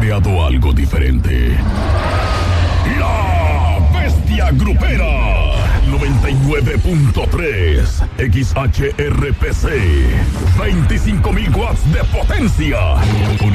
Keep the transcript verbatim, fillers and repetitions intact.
creado algo diferente. La Bestia Grupera. noventa y nueve punto tres X H R P C. veinticinco mil watts de potencia. Un